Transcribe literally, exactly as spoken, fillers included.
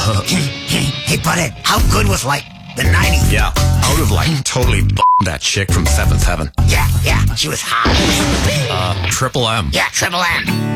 Hey, buddy, how good was, like, the nineties? Yeah, I would have, like, totally b***ed that chick from Seventh Heaven. Yeah, yeah, she was hot. Uh, Triple M. Yeah, Triple M.